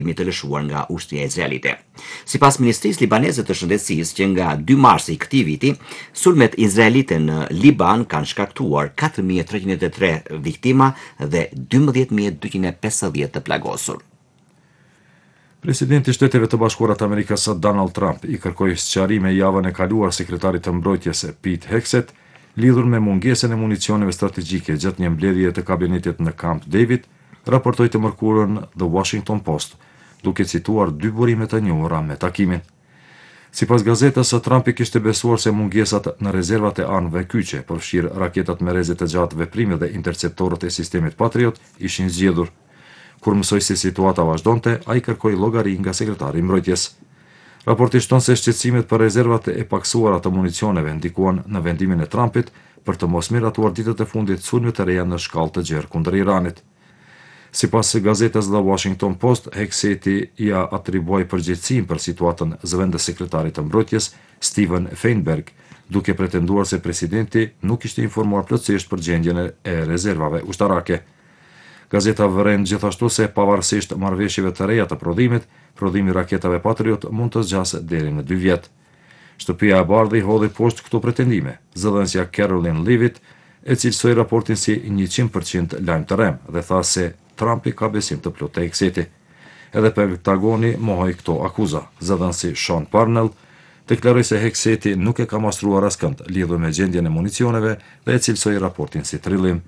të lëshuar nga ushtria izraelite. Sipas Ministrisë Libaneze të Shëndetësisë, që nga 2 marsi i këtij viti, sulmet izraelite në Liban kanë shkaktuar 4.303 viktima dhe 12.250 të plagosur. Presidenti i Shteteve të Bashkuara të Amerikës Donald Trump i kërkoi sqarime javën e kaluar sekretarit të mbrojtjes Pete Hegseth lidhur me mungesën e municioneve strategjike gjatë një mbledhjeje të kabinetit në Camp David, raportoi të mërkurën The Washington Post, duke cituar 2 burime të njohura me takimin. Sipas gazetës, Trumpi kishte besuar se mungesat në rezervat e anëve kyçe, përfshirë raketat me rreze të gjatë veprime dhe interceptorët e sistemit Patriot, ishin zgjedhur. Kur mësoi se situata vazhdonte, ai kërkoi llogari nga sekretari i mbrojtjes. Raporti shton se shqetësimet për rezervat e paksuara të municioneve ndikuan në vendimin e Trumpit për të mos miratuar ditët e fundit sulme të reja në shkallë të gjerë kundër Iranit. Sipas gazetës The Washington Post, Hegseti ia atribuoi përgjegjësinë për situatën zëvendës sekretarit të mbrojtjes Steven Feinberg, duke pretenduar se presidenti nuk ishte informuar plotësisht për gjendjen e rezervave ushtarake. Gazeta vëren gjithashtu se pavarësisht marrëveshjeve të reja të prodhimit, prodhimi i raketave Patriot mund të zgjasë deri në 2 vjet. Shtëpia e Bardhi hodhi poshtë këto pretendime. Zëdhënësja Caroline Leavitt e cilësoi raportin si 100% lajm të rrem dhe tha se Trumpi ka besim të plotë te Hegseti. Edhe Pentagoni mohoi këto akuza. Zëdhënësi Sean Parnell deklaroi se Hegseti nuk e ka mastruar askënd lidhur me gjendjen e municioneve dhe e cilësoi raportin si trillim.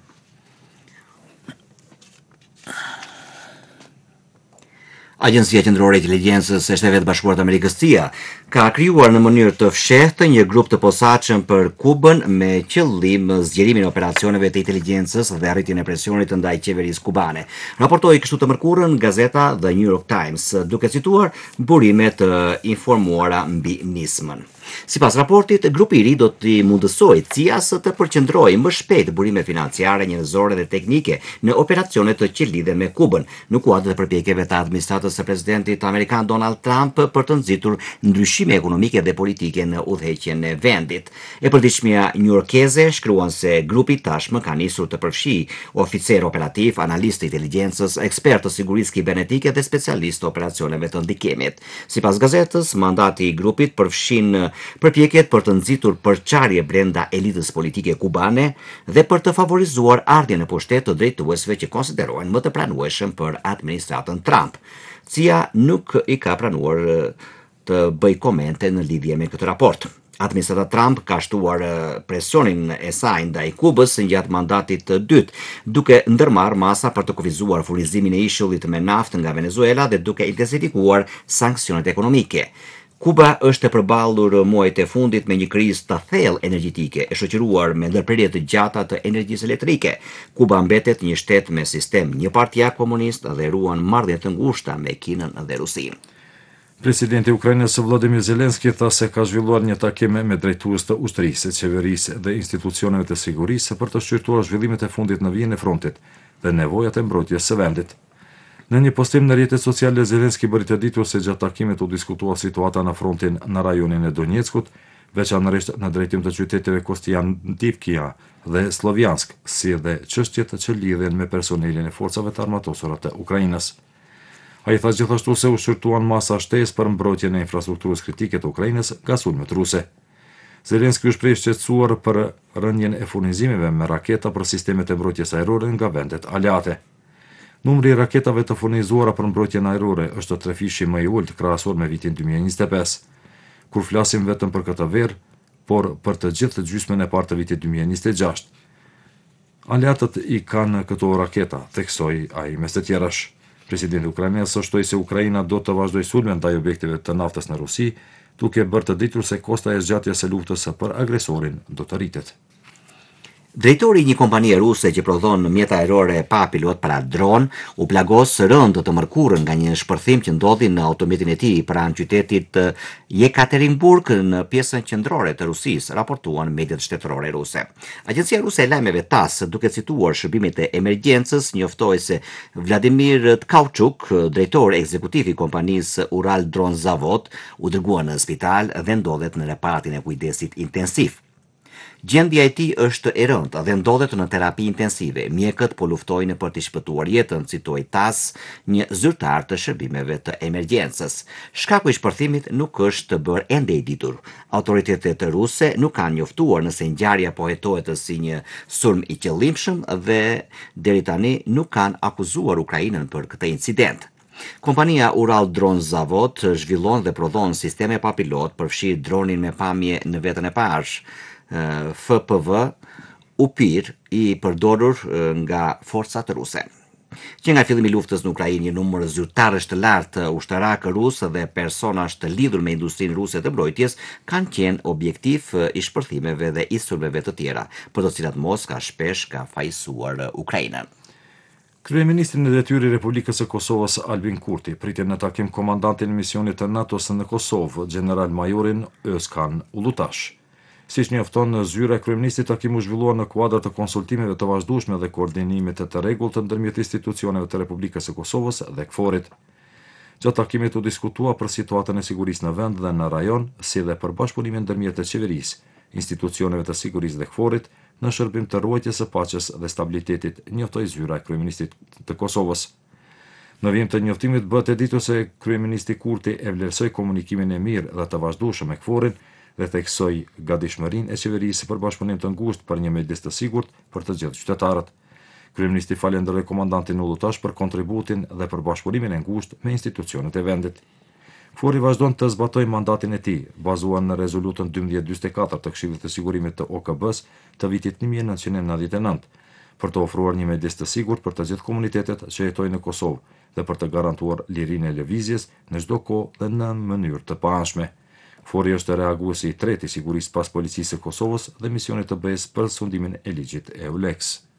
Agjencia Qendrore e Inteligjencës e Shteteve të Bashkuara të Amerikës CIA ka krijuar në mënyrë të fshehtë një grup të posaçëm për Kubën me qëllim zgjerimin e operacioneve të inteligjencës dhe arritjen e presionit ndaj qeverisë kubane. Raportoi kështu të mërkurën gazeta The New York Times, duke cituar burime të informuara mbi nismën. Sipas raportit, grupi i ri do t'i mundësojë CIA-s të përqendrojë më shpejt burime financiare, njerëzore dhe teknike në operacione të që lidhen me Kubën, në kuadër të përpjekjeve të administratës së presidentit amerikan Donald Trump për të nxitur ndryshime ekonomike dhe politike në udhëheqjen e vendit. E përditshmja newyorkeze shkruan se grupi tashmë ka nisur të përfshijë oficer operativ, analistë inteligjencës, ekspertë të sigurisë kibernetike dhe specialistë të operacioneve të ndikimit. Sipas gazetës, mandati i grupit përfshin përpjekjet për të nxitur përçarje brenda elitës politike kubane dhe për të favorizuar ardhjen në pushtet të drejtuesve që konsiderohen më të pranueshëm për administratën Trump. CIA nuk i ka pranuar të bëj komente në lidhje me këtë raport. Administrata Trump ka shtuar presionin e saj ndaj Kubës gjatë mandatit të dytë, duke ndërmarrë masa për të kufizuar furnizimin e ishullit me naftë nga Venezuela dhe duke intensifikuar sanksionet ekonomike. Kuba është e përballur muajt e fundit me një krizë të thellë energjetike, e shoqëruar me ndërprerje të gjata të energjisë elektrike. Kuba mbetet një shtet me sistem njëpartijak komunist dhe ruan marrëdhënie të ngushta me Kinën dhe Rusinë. Presidenti i Ukrainës Volodymyr Zelensky tha se ka zhvilluar një takim me drejtues të ushtrisë, qeverisë dhe institucioneve të sigurisë për të shqyrtuar zhvillimet e fundit në vijën e frontit dhe nevojat e mbrojtjes së vendit. Në një postim në rrjetet sociale, Zelensky bëri të ditur se gjatë takimit u diskutua situata në frontin në rajonin e Donjeckut, veçanërisht në drejtim të qyteteve Kostiantynivka dhe Slovjansk, si dhe çështjet që lidhen me personelin e forcave të armatosura të Ukrainës. Ai tha gjithashtu se u shqyrtuan masa shtesë për mbrojtjen e infrastrukturës kritike të Ukrainës nga sulmet ruse. Zelensky u shpreh shqetësuar për rënien e furnizimeve me raketa për sistemet e mbrojtjes ajrore nga vendet aleate. Numri i raketave të furnizuara për mbrojtjen ajrore është 3 fishi më i ulët krahasuar me vitin 2025. Kur flasim vetëm për këtë verë, por për të gjithë gjysmën e parë të vitit 2026. Aleatët i kanë këto raketa, theksoi ai mes të tjerash. Presidenti Ukrainës shtoi se Ukraina do të vazhdojë sulme ndaj objekteve të naftës në Rusi, duke bërë të ditur se kosta e zgjatjes së luftës për agresorin do të rritet. Drejtori i një kompanie ruse që prodhon mjete ajrore pa pilot para dron, u plagos rënd të mërkurën nga një shpërthim që ndodhi në automjetin e tij pranë qytetit Jekaterinburg në pjesën qendrore të Rusisë, raportuan mediat shtetërore ruse. Agjencia ruse e lajmeve TASS, duke cituar shërbimet e emergjencës, njoftoi se Vladimir Tkauchuk, drejtor ekzekutiv i kompanisë Ural Dron Zavod, u dërguar në spital dhe ndodhet në repartin e kujdesit intensiv. Gjendja e tij është e rëndë dhe ndodhet në terapi intensive. Mjekët po luftojnë për t'i shpëtuar jetën, citoi TASS, një zyrtar të shërbimeve të emergjencës. Shkaku i shpërthimit nuk është bërë ende i ditur. Autoritetet ruse nuk kanë njoftuar nëse ngjarja po hetohet si një sulm i qëllimshëm dhe deri tani nuk kanë akuzuar Ukrainën për këtë incident. Kompania Ural Drone Zavod zhvillon dhe prodhon sisteme pa pilot, përfshi dronin me pamje në vetën e parë, FPV UPIR i përdorur nga forcat ruse. Që nga fillimi i luftës në Ukrainë, një numër zyrtarësh të lartë ushtarakë rusë dhe personash të lidhur me industrinë ruse të mbrojtjes kanë qenë objektiv i shpërthimeve dhe i sulmeve të tjera, për të cilat Moska shpesh ka fajsuar Ukrainën. Kryeministri në detyrë i Republikës së Kosovës Albin Kurti pritet në takim komandantin e misionit të NATO-s në Kosovë, general-majorin Özkan Ulutash. Siç njofton zyra e kryeministit, takimi u zhvillua në kuadër të konsultimeve të vazhdueshme dhe koordinimit të rregullt ndërmjet institucioneve të Republikës së Kosovës dhe KFOR-it. Gjatë takimit u diskutua për situatën e sigurisë në vend dhe në rajon, si dhe për bashkëpunimin ndërmjet të qeverisë, institucioneve të sigurisë dhe KFOR-it në shërbim të ruajtjes së paqes dhe stabilitetit, njoftoi zyra e kryeministit të Kosovës. Në vijim të njoftimit bëhet e ditur se kryeministi Kurti e vlerësoi komunikimin e mirë dhe të vazhdueshëm me KFOR-in dhe theksoi gatishmërinë e qeverisë për bashkëpunim të ngushtë për një mjedis të sigurt për të gjithë qytetarët. Kryeministi falenderoi komandantin Ulutash për kontributin dhe për bashkëpunimin e ngushtë me institucionet e vendit. KFOR-i vazhdon të zbatojë mandatin e tij, bazuar në rezolutën 1244 të Këshillit të Sigurimit të OKB-s të vitit 1999, për të ofruar një mjedis të sigurt për të gjithë komunitetet që jetojnë në Kosovë dhe për të garantuar lirinë e lëvizjes në çdo kohë dhe në mënyrë të paanshme. KFOR-i është reaguesi i tretë i sigurisë pas policisë së Kosovës dhe misionit të BE-s për sundimin e ligjit EULEX.